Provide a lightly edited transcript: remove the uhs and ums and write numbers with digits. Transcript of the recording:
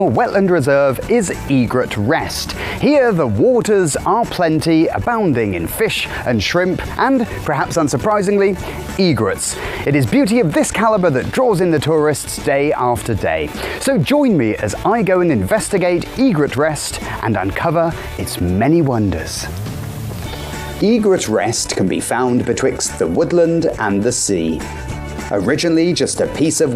Wetland reserve is Egret Rest. Here the waters are plenty, abounding in fish and shrimp and, perhaps unsurprisingly, egrets. It is beauty of this calibre that draws in the tourists day after day. So join me as I go and investigate Egret Rest and uncover its many wonders. Egret Rest can be found betwixt the woodland and the sea. Originally just a piece of